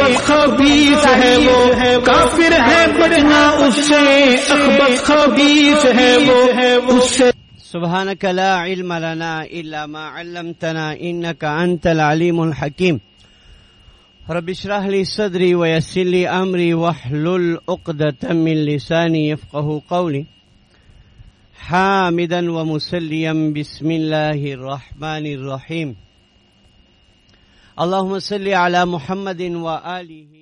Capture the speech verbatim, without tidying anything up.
खबीस है वो, काफिर है बचना उससे, अखबस खबीस है वो उससे। सुब्हानक ला इल्म लना इल्ला मा अल्लमतना इन्नका अंतल अलीमुल हकीम। रब्बि इश्रह ली सदरी व यस्सिर ली अमरी वहलुल उक़दतम मिन लिसानी यफ़क़हू क़ौली। हामिदन व मुसल्लियम बिस्मिल्लाहिर रहमानिर रहीम। अल्लाहुम्मा सल्लि अला मुहम्मदिन व आलिहि